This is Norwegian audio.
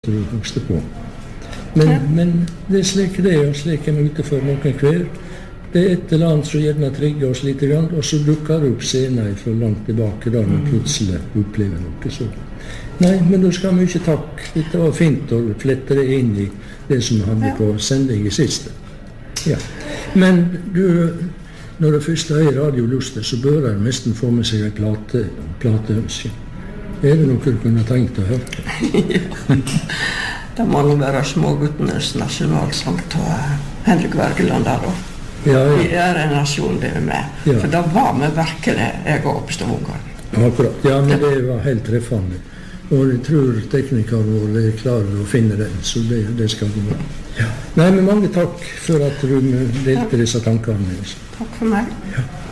du vokste på. Men det slik det og slik vi ute for noen hver. Det et eller annet som gjerne trigger oss litt, og så dukker det opp senere fra langt tilbake da vi plutselig opplever noe så. Nei, men da skal vi ikke takk. Dette var fint å flette det inn i det som vi hadde på sending i siste. Ja. Men du, når det først er radiolustet, så bør det nesten få med seg en plateønske. Er det noe du kunne tenkt å høre? Det må nå være Småguttenes nasjonalsang til Henrik Wergeland der da. Ja. Vi er en nasjon det er med. Ja. For da var vi virkelig, jeg og Oppstad-ungene. Akkurat, ja, men det var helt treffende. Og jeg tror teknikeren vår er klar å finne den, så det skal gå bra. Ja. Nei, men mange takk for at du delte disse tankene med oss. Takk for meg. Ja.